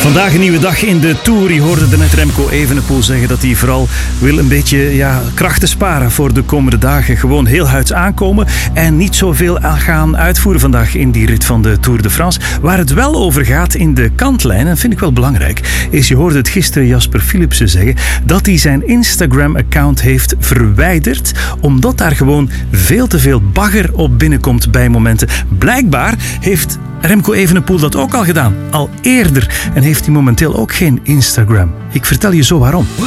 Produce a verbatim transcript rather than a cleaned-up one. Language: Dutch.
Vandaag een nieuwe dag in de Tour. Je hoorde er net Remco Evenepoel zeggen dat hij vooral wil een beetje ja, krachten sparen voor de komende dagen. Gewoon heel huids aankomen en niet zoveel gaan uitvoeren vandaag in die rit van de Tour de France. Waar het wel over gaat in de kantlijn, en vind ik wel belangrijk, is, je hoorde het gisteren Jasper Philipsen zeggen, dat hij zijn Instagram-account heeft verwijderd, omdat daar gewoon veel te veel bagger op binnenkomt bij momenten. Blijkbaar heeft Remco Evenepoel dat ook al gedaan, al eerder, en heeft hij momenteel ook geen Instagram. Ik vertel je zo waarom.